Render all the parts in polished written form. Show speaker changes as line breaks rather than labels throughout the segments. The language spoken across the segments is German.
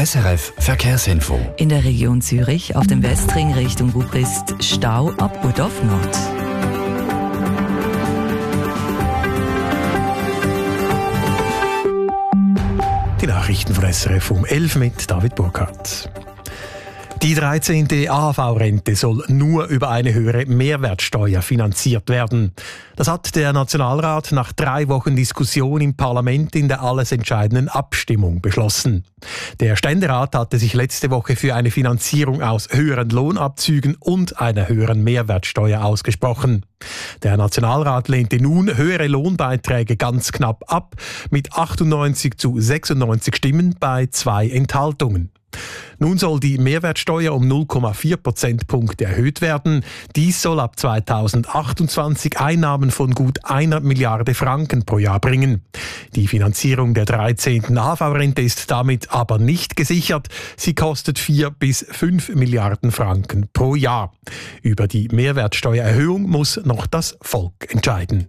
SRF Verkehrsinfo.
In der Region Zürich auf dem Westring Richtung Bubrist Stau ab Budorf Nord.
Die Nachrichten von SRF um 11 mit David Burkhardt. Die 13. AHV-Rente soll nur über eine höhere Mehrwertsteuer finanziert werden. Das hat der Nationalrat nach 3 Wochen Diskussion im Parlament in der alles entscheidenden Abstimmung beschlossen. Der Ständerat hatte sich letzte Woche für eine Finanzierung aus höheren Lohnabzügen und einer höheren Mehrwertsteuer ausgesprochen. Der Nationalrat lehnte nun höhere Lohnbeiträge ganz knapp ab, mit 98 zu 96 Stimmen bei 2 Enthaltungen. Nun soll die Mehrwertsteuer um 0,4 Prozentpunkte erhöht werden. Dies soll ab 2028 Einnahmen von gut 1 Milliarde Franken pro Jahr bringen. Die Finanzierung der 13. AHV-Rente ist damit aber nicht gesichert. Sie kostet 4 bis 5 Milliarden Franken pro Jahr. Über die Mehrwertsteuererhöhung muss noch das Volk entscheiden.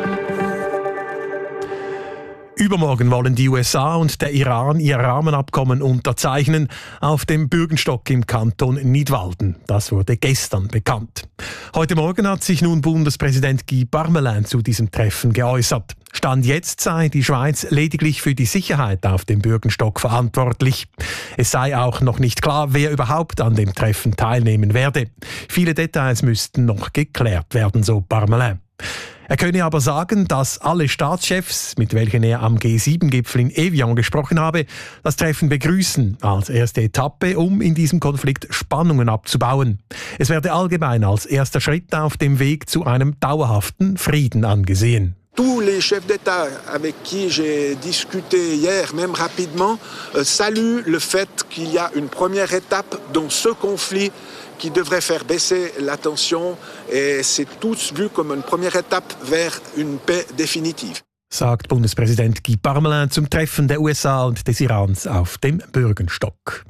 Übermorgen wollen die USA und der Iran ihr Rahmenabkommen unterzeichnen auf dem Bürgenstock im Kanton Nidwalden. Das wurde gestern bekannt. Heute Morgen hat sich nun Bundespräsident Guy Parmelin zu diesem Treffen geäußert. Stand jetzt sei die Schweiz lediglich für die Sicherheit auf dem Bürgenstock verantwortlich. Es sei auch noch nicht klar, wer überhaupt an dem Treffen teilnehmen werde. Viele Details müssten noch geklärt werden, so Parmelin. Er könne aber sagen, dass alle Staatschefs, mit welchen er am G7-Gipfel in Evian gesprochen habe, das Treffen begrüßen als erste Etappe, um in diesem Konflikt Spannungen abzubauen. Es werde allgemein als erster Schritt auf dem Weg zu einem dauerhaften Frieden angesehen.
Tous les chefs d'État avec qui j'ai discuté hier, même rapidement, saluent le fait qu'il y a une première étape dans ce conflit qui devrait faire baisser la tension et c'est tous vu comme une première étape vers une paix définitive.
Sagt Bundespräsident Guy Parmelin zum Treffen der USA und des Irans auf dem Bürgenstock.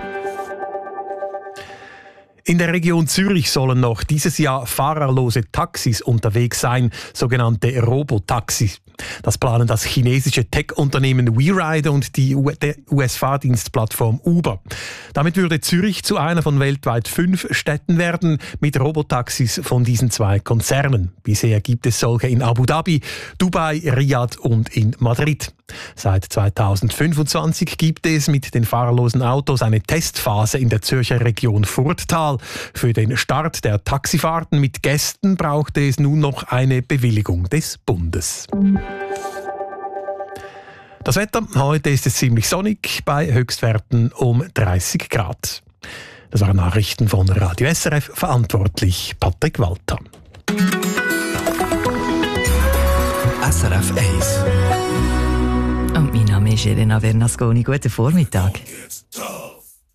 In der Region Zürich sollen noch dieses Jahr fahrerlose Taxis unterwegs sein, sogenannte Robotaxis. Das planen das chinesische Tech-Unternehmen WeRide und die US-Fahrdienstplattform Uber. Damit würde Zürich zu einer von weltweit 5 Städten werden mit Robotaxis von diesen 2 Konzernen. Bisher gibt es solche in Abu Dhabi, Dubai, Riyadh und in Madrid. Seit 2025 gibt es mit den fahrerlosen Autos eine Testphase in der Zürcher Region Furttal. Für den Start der Taxifahrten mit Gästen brauchte es nun noch eine Bewilligung des Bundes. Das Wetter, heute ist es ziemlich sonnig, bei Höchstwerten um 30 Grad. Das waren Nachrichten von Radio SRF, verantwortlich Patrick Walter.
SRF 1.
Und mein Name ist Elena Vernasconi. Guten Vormittag.